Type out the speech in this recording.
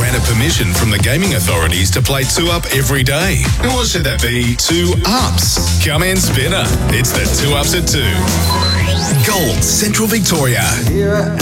granted permission from the gaming authorities to play 2-Up every day. Or should that be 2-Ups? Come in, Spinner. It's the 2-Ups at 2. Gold, Central Victoria.